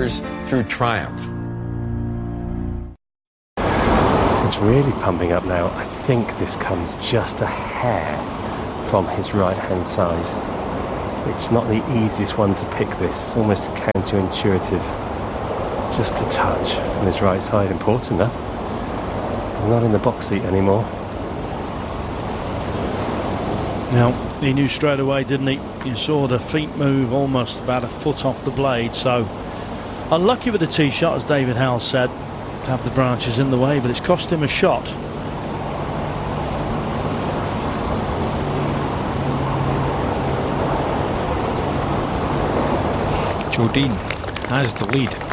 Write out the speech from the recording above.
drivers through Triumph. It's really pumping up now. I think this comes just a hair from his right-hand side. It's not the easiest one to pick this. It's almost counterintuitive. Just a touch on his right side. Important, huh? He's not in the box seat anymore. Now, he knew straight away, didn't he? You saw the feet move almost about a foot off the blade. So, unlucky with the tee shot, as David Howell said, to have the branches in the way, but it's cost him a shot. Joe Dean has the lead.